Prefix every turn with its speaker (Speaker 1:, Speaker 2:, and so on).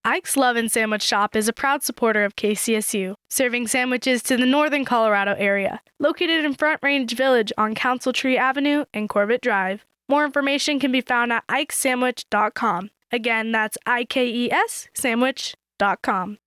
Speaker 1: Ike's Love and Sandwich Shop is a proud supporter of KCSU, serving sandwiches to the northern Colorado area. Located in Front Range Village on Council Tree Avenue and Corbett Drive. More information can be found at ikesandwich.com. Again, that's IKES sandwich.com.